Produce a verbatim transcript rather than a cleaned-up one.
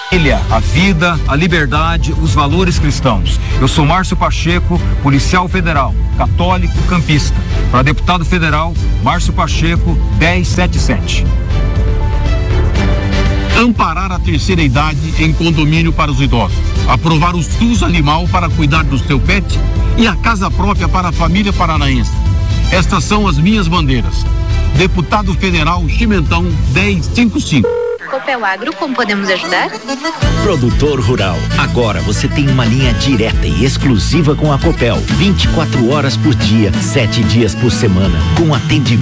A vida, a liberdade, os valores cristãos. Eu sou Márcio Pacheco, policial federal, católico, campista. Para deputado federal, Márcio Pacheco, dez setenta e sete. Amparar a terceira idade em condomínio para os idosos. Aprovar o SUS Animal para cuidar do seu pet e a casa própria para a família paranaense. Estas são as minhas bandeiras. Deputado federal Chimentão dez cinquenta e cinco. Copel Agro, como podemos ajudar? Produtor rural, agora você tem uma linha direta e exclusiva com a Copel, vinte e quatro horas por dia, sete dias por semana, com atendimento